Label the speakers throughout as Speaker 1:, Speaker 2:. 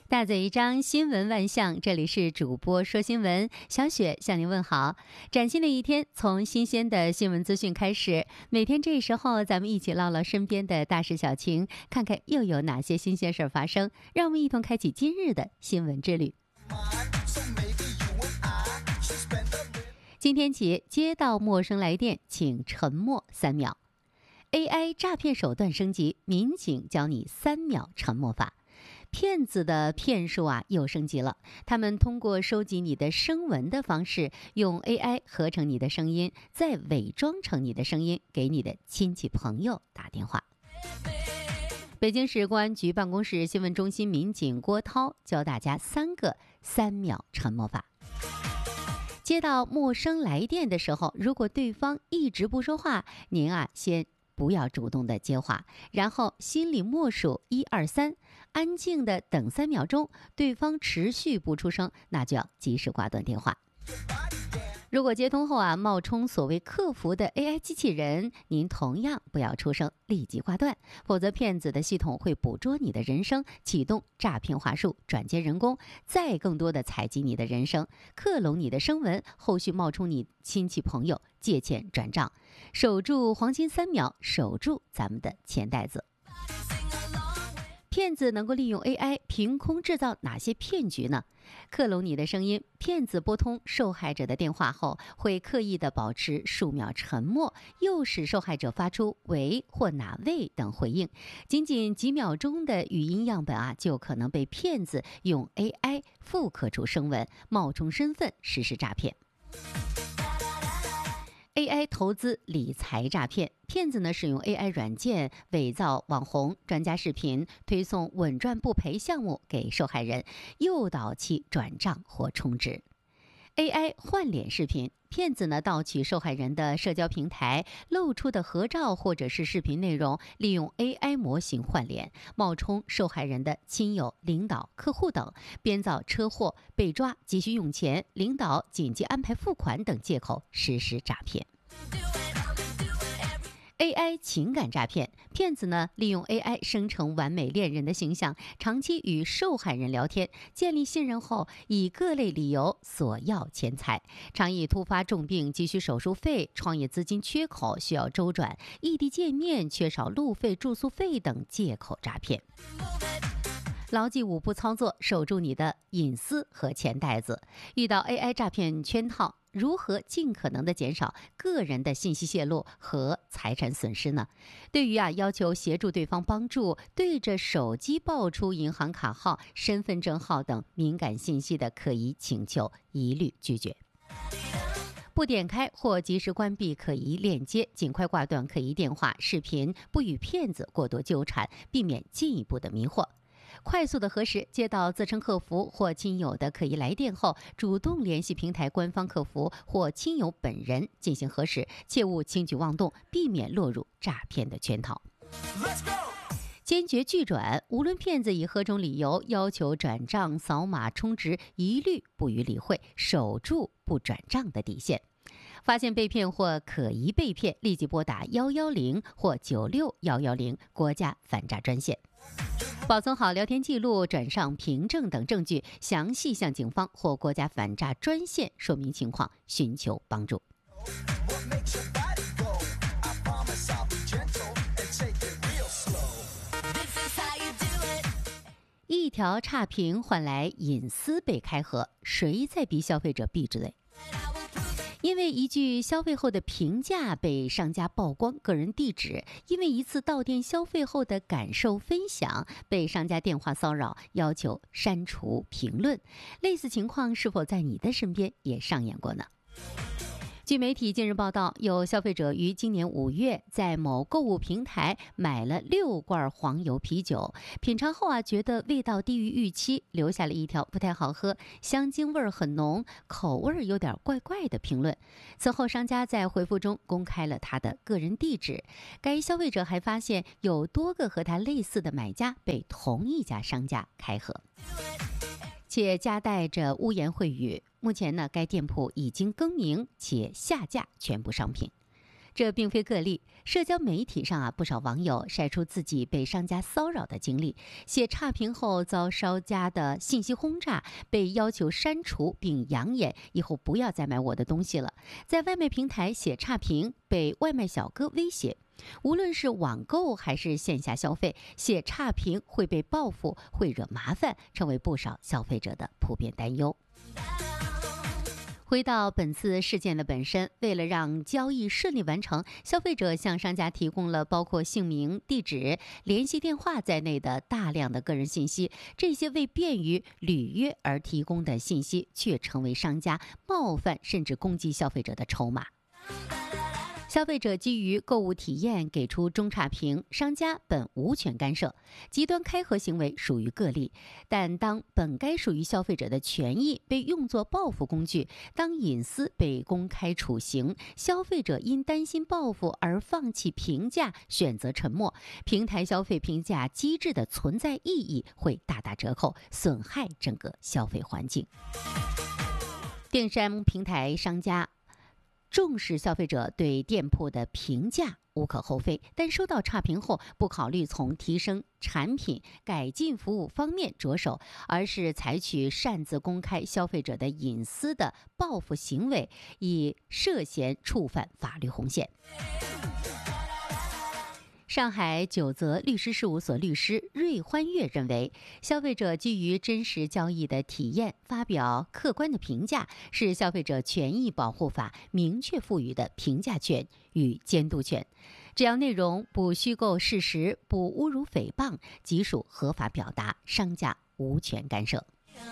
Speaker 1: 大嘴一张，新闻万象。这里是主播说新闻，小雪向您问好。崭新的一天，从新鲜的新闻资讯开始。每天这时候，咱们一起唠唠身边的大事小情，看看又有哪些新鲜事儿发生。让我们一同开启今日的新闻之旅。今天起，接到陌生来电，请沉默3秒。AI 诈骗手段升级，民警教你3秒沉默法。骗子的骗术又升级了，他们通过收集你的声纹的方式，用 AI 合成你的声音，再伪装成你的声音，给你的亲戚朋友打电话。北京市公安局办公室新闻中心民警郭涛教大家3个3秒沉默法。接到陌生来电的时候，如果对方一直不说话，您先不要主动的接话，然后心里默数1、2、3，安静的等3秒钟，对方持续不出声，那就要及时挂断电话。如果接通后冒充所谓客服的 AI 机器人，您同样不要出声，立即挂断，否则骗子的系统会捕捉你的人声，启动诈骗话术，转接人工，再更多的采集你的人声，克隆你的声纹，后续冒充你亲戚朋友借钱转账。守住黄金3秒，守住咱们的钱袋子。骗子能够利用 AI 凭空制造哪些骗局呢？克隆你的声音，骗子拨通受害者的电话后，会刻意的保持数秒沉默，诱使受害者发出喂或哪位等回应。仅仅几秒钟的语音样本就可能被骗子用 AI 复刻出声纹，冒充身份实施诈骗。AI 投资理财诈骗，骗子使用 AI 软件伪造网红专家视频，推送稳赚不赔项目给受害人，诱导其转账或充值。AI 换脸视频，骗子盗取受害人的社交平台露出的合照或者是视频内容，利用 AI 模型换脸，冒充受害人的亲友、领导、客户等，编造车祸、被抓、急需用钱、领导紧急安排付款等借口实施诈骗。AI 情感诈骗，骗子利用 AI 生成完美恋人的形象，长期与受害人聊天，建立信任后，以各类理由索要钱财，常以突发重病急需手术费、创业资金缺口需要周转、异地见面缺少路费、住宿费等借口诈骗。牢记5步操作，守住你的隐私和钱袋子。遇到 AI 诈骗圈套，如何尽可能的减少个人的信息泄露和财产损失呢？对于要求协助对方帮助，对着手机爆出银行卡号、身份证号等敏感信息的可疑请求，一律拒绝。不点开或及时关闭可疑链接，尽快挂断可疑电话、视频，不与骗子过多纠缠，避免进一步的迷惑。快速的核实接到自称客服或亲友的可疑来电后，主动联系平台官方客服或亲友本人进行核实，切勿轻举妄动，避免落入诈骗的圈套。坚决拒转，无论骗子以何种理由要求转账、扫码、充值，一律不予理会，守住不转账的底线。发现被骗或可疑被骗，立即拨打110或96110国家反诈专线。保存好聊天记录、转账凭证等证据，详细向警方或国家反诈专线说明情况，寻求帮助。一条差评换来隐私被开盒，谁在逼消费者闭嘴？因为一句消费后的评价被商家曝光个人地址，因为一次到店消费后的感受分享被商家电话骚扰，要求删除评论。类似情况是否在你的身边也上演过呢？据媒体近日报道，有消费者于今年5月在某购物平台买了6罐黄油啤酒，品尝后觉得味道低于预期，留下了一条不太好喝、香精味很浓、口味有点怪怪的评论。此后，商家在回复中公开了他的个人地址。该消费者还发现有多个和他类似的买家被同一家商家开盒，且夹带着污言秽语。目前该店铺已经更名且下架全部商品。 这并非个例，社交媒体上不少网友晒出自己被商家骚扰的经历，写差评后遭商家的信息轰炸，被要求删除，并扬言以后不要再买我的东西了。在外卖平台写差评，被外卖小哥威胁。无论是网购还是线下消费，写差评会被报复，会惹麻烦，成为不少消费者的普遍担忧。回到本次事件的本身，为了让交易顺利完成，消费者向商家提供了包括姓名、地址、联系电话在内的大量的个人信息，这些为便于履约而提供的信息，却成为商家冒犯甚至攻击消费者的筹码。消费者基于购物体验给出中差评，商家本无权干涉，极端开合行为属于个例。但当本该属于消费者的权益被用作报复工具，当隐私被公开处刑，消费者因担心报复而放弃评价，选择沉默，平台消费评价机制的存在意义会大打折扣，损害整个消费环境。电商平台商家重视消费者对店铺的评价无可厚非，但收到差评后不考虑从提升产品、改进服务方面着手，而是采取擅自公开消费者的隐私的报复行为，已涉嫌触犯法律红线。上海九泽律师事务所律师芮欢月认为，消费者基于真实交易的体验发表客观的评价，是消费者权益保护法明确赋予的评价权与监督权。只要内容不虚构事实、不侮辱诽谤，即属合法表达，商家无权干涉。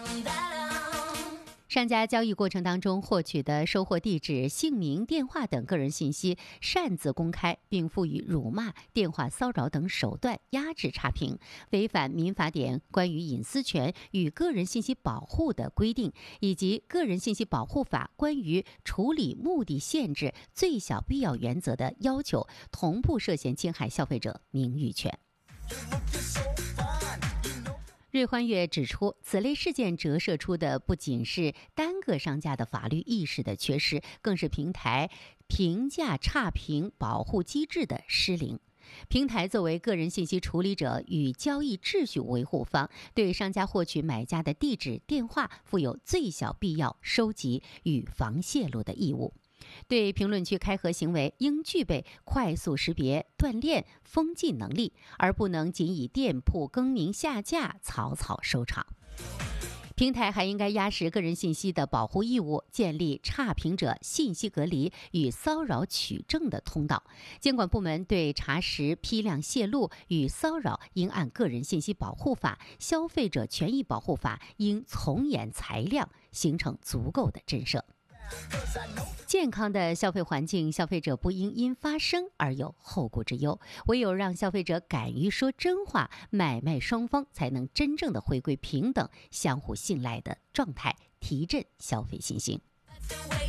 Speaker 1: 商家交易过程当中获取的收货地址、姓名、电话等个人信息擅自公开，并赋予辱骂、电话骚扰等手段压制差评，违反民法典关于隐私权与个人信息保护的规定，以及个人信息保护法关于处理目的限制、最小必要原则的要求，同步涉嫌侵害消费者名誉权。芮欢月指出，此类事件折射出的不仅是单个商家的法律意识的缺失，更是平台评价差评保护机制的失灵。平台作为个人信息处理者与交易秩序维护方，对商家获取买家的地址、电话负有最小必要收集与防泄露的义务。对评论区开合行为应具备快速识别、锻炼、封禁能力，而不能仅以店铺更名下架草草收场。平台还应该压实个人信息的保护义务，建立差评者信息隔离与骚扰取证的通道。监管部门对查实批量泄露与骚扰应按个人信息保护法、消费者权益保护法应从严裁量，形成足够的震慑。健康的消费环境，消费者不应因发生而有后顾之忧。唯有让消费者敢于说真话，买卖双方才能真正的回归平等、相互信赖的状态，提振消费信心。